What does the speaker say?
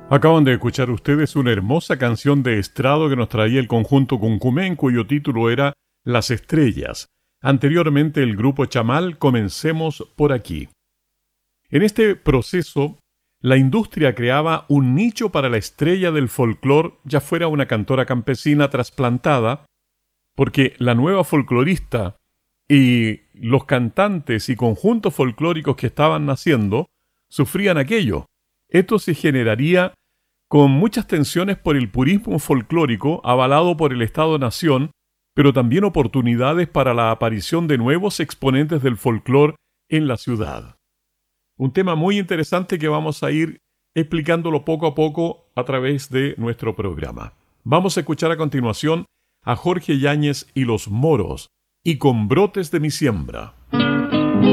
Acaban de escuchar ustedes una hermosa canción de estrado que nos traía el conjunto Cuncumén, cuyo título era Las Estrellas. Anteriormente el grupo Chamal, Comencemos por aquí. En este proceso, la industria creaba un nicho para la estrella del folclore, ya fuera una cantora campesina trasplantada, porque la nueva folclorista y los cantantes y conjuntos folclóricos que estaban naciendo sufrían aquello. Esto se generaría con muchas tensiones por el purismo folclórico avalado por el Estado-Nación, pero también oportunidades para la aparición de nuevos exponentes del folclore en la ciudad. Un tema muy interesante que vamos a ir explicándolo poco a poco a través de nuestro programa. Vamos a escuchar a continuación a Jorge Yáñez y los Moros, y Con brotes de mi siembra.